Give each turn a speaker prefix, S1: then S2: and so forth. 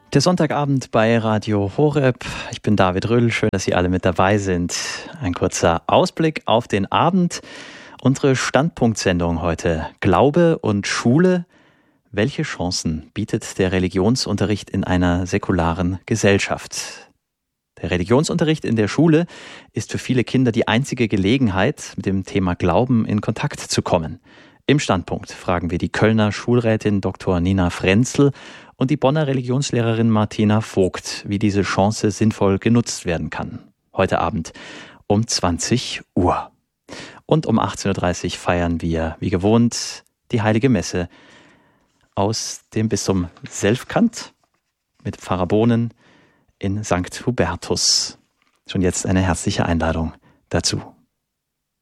S1: Der Sonntagabend bei Radio Horeb. Ich bin David Röhl. Schön, dass Sie alle mit dabei sind. Ein kurzer Ausblick auf den Abend. Unsere Standpunktsendung heute. Glaube und Schule. Welche Chancen bietet der Religionsunterricht in einer säkularen Gesellschaft? Der Religionsunterricht in der Schule ist für viele Kinder die einzige Gelegenheit, mit dem Thema Glauben in Kontakt zu kommen. Im Standpunkt fragen wir die Kölner Schulrätin Dr. Nina Frenzel und die Bonner Religionslehrerin Martina Vogt, wie diese Chance sinnvoll genutzt werden kann. Heute Abend um 20 Uhr. Und um 18.30 Uhr feiern wir, wie gewohnt, die Heilige Messe aus dem Bistum Selfkant mit Pfarrer Bohnen in St. Hubertus. Schon jetzt eine herzliche Einladung dazu.